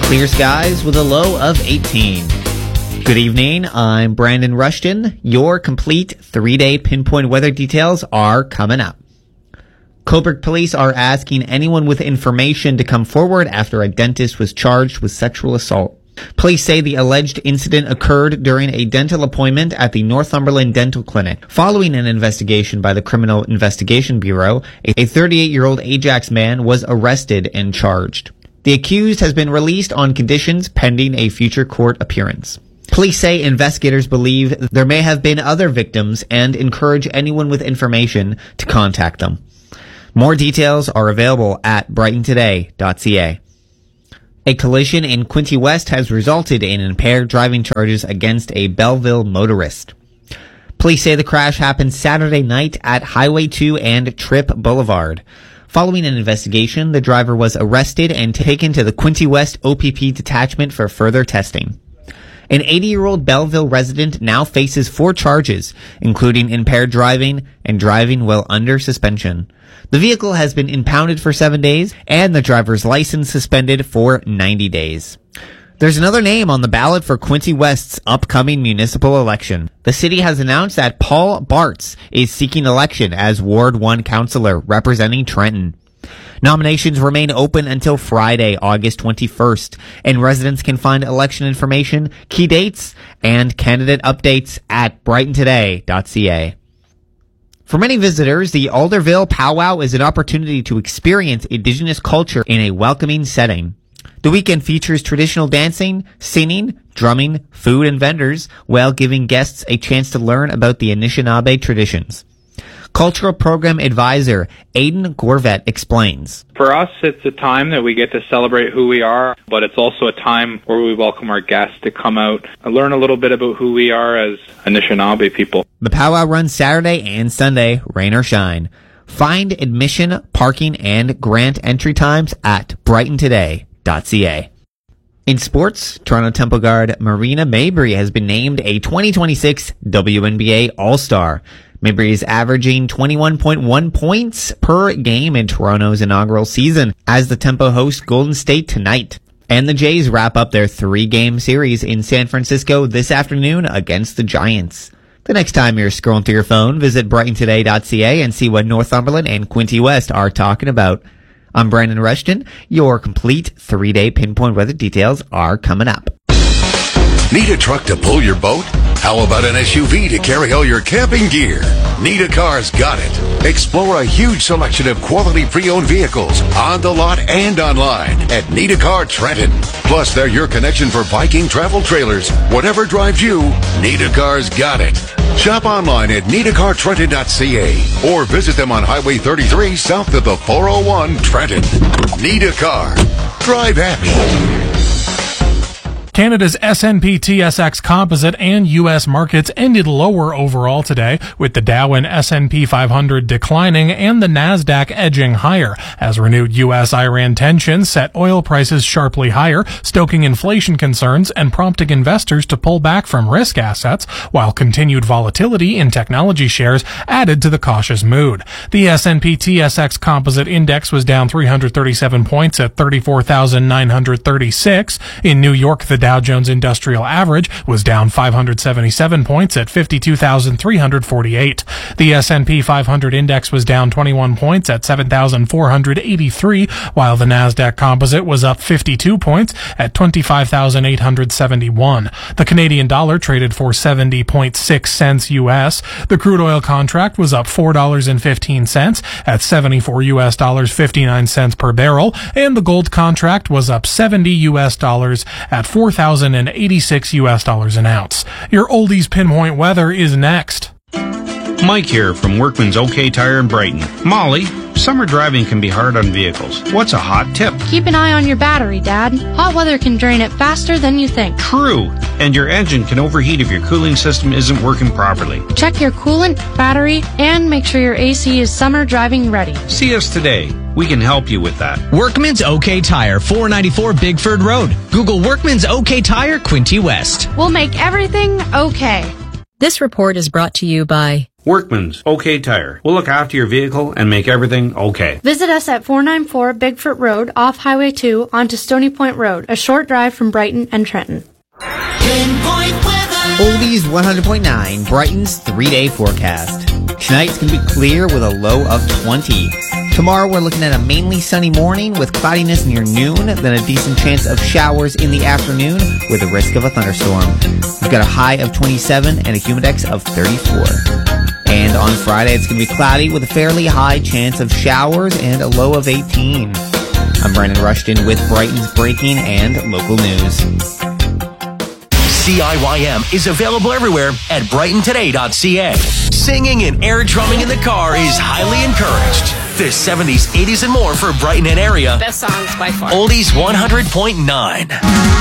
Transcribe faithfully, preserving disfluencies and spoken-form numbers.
Clear skies with a low of eighteen. Good evening, I'm Brandon Rushton. Your complete three-day pinpoint weather details are coming up. Cobourg police are asking anyone with information to come forward after a dentist was charged with sexual assault. Police say the alleged incident occurred during a dental appointment at the Northumberland Dental Clinic. Following an investigation by the Criminal Investigation Bureau, a thirty-eight-year-old Ajax man was arrested and charged. The accused has been released on conditions pending a future court appearance. Police say investigators believe there may have been other victims and encourage anyone with information to contact them. More details are available at brighton today dot c a. A collision in Quinte West has resulted in impaired driving charges against a Belleville motorist. Police say the crash happened Saturday night at Highway two and Tripp Boulevard. Following an investigation, the driver was arrested and taken to the Quinte West O P P detachment for further testing. An eighty-year-old Belleville resident now faces four charges, including impaired driving and driving while under suspension. The vehicle has been impounded for seven days and the driver's license suspended for ninety days. There's another name on the ballot for Quinte West's upcoming municipal election. The city has announced that Paul Bartz is seeking election as Ward one councillor representing Trenton. Nominations remain open until Friday, August twenty-first, and residents can find election information, key dates, and candidate updates at brighton today dot c a. For many visitors, the Alderville Powwow is an opportunity to experience Indigenous culture in a welcoming setting. The weekend features traditional dancing, singing, drumming, food, and vendors, while giving guests a chance to learn about the Anishinaabe traditions. Cultural Program Advisor Aidan Gorvet explains. For us, it's a time that we get to celebrate who we are, but it's also a time where we welcome our guests to come out and learn a little bit about who we are as Anishinaabe people. The powwow runs Saturday and Sunday, rain or shine. Find admission, parking, and grant entry times at brighton today dot c a. In sports, Toronto Temple guard Marina Mabrey has been named a twenty twenty-six W N B A All-Star. Mabrey is averaging twenty-one point one points per game in Toronto's inaugural season as the Tempo host Golden State tonight. And the Jays wrap up their three-game series in San Francisco this afternoon against the Giants. The next time you're scrolling through your phone, visit brighton today dot c a and see what Northumberland and Quinte West are talking about. I'm Brandon Rushton. Your complete three-day pinpoint weather details are coming up. Need a truck to pull your boat? How about an S U V to carry all your camping gear? Need a Car's got it. Explore a huge selection of quality pre-owned vehicles on the lot and online at Need a Car Trenton. Plus, they're your connection for biking, travel trailers. Whatever drives you, Need a Car's got it. Shop online at need a car trenton dot c a or visit them on Highway thirty-three south of the four oh one Trenton. Need a Car. Drive happy. Canada's S and P T S X Composite and U S markets ended lower overall today, with the Dow and S and P five hundred declining and the Nasdaq edging higher, as renewed U S Iran tensions set oil prices sharply higher, stoking inflation concerns and prompting investors to pull back from risk assets, while continued volatility in technology shares added to the cautious mood. The S and P T S X Composite Index was down three hundred thirty-seven points at thirty-four thousand nine hundred thirty-six. In New York, the Dow Jones Industrial Average was down five hundred seventy-seven points at fifty-two thousand three hundred forty-eight. The S and P five hundred Index was down twenty-one points at seven thousand four hundred eighty-three, while the Nasdaq Composite was up fifty-two points at twenty-five thousand eight hundred seventy-one. The Canadian dollar traded for seventy point six cents U S. The crude oil contract was up four dollars and fifteen cents at seventy-four U S dollars fifty-nine cents per barrel, and the gold contract was up seventy U S dollars at four thousand eighty-six U S dollars an ounce. Your oldies pinpoint weather is next. Mike here from Workman's OK Tire in Brighton. Molly, summer driving can be hard on vehicles. What's a hot tip? Keep an eye on your battery, Dad. Hot weather can drain it faster than you think. True. And your engine can overheat if your cooling system isn't working properly. Check your coolant, battery, and make sure your A C is summer driving ready. See us today. We can help you with that. Workman's OK Tire, four ninety-four Bigford Road. Google Workman's OK Tire, Quinte West. We'll make everything okay. This report is brought to you by Workman's OK Tire. We'll look after your vehicle and make everything okay. Visit us at four ninety-four Bigfoot Road off Highway two onto Stony Point Road, a short drive from Brighton and Trenton. Pinpoint weather. Oldies one hundred point nine, Brighton's three-day forecast. Tonight's going to be clear with a low of twenty. Tomorrow we're looking at a mainly sunny morning with cloudiness near noon, then a decent chance of showers in the afternoon with a risk of a thunderstorm. We've got a high of twenty-seven and a humidex of thirty-four. And on Friday it's going to be cloudy with a fairly high chance of showers and a low of eighteen. I'm Brandon Rushton with Brighton's breaking and local news. C I Y M is available everywhere at brighton today dot c a. Singing and air drumming in the car is highly encouraged. The seventies, eighties, and more for Brighton and area. Best songs by far. Oldies one hundred point nine.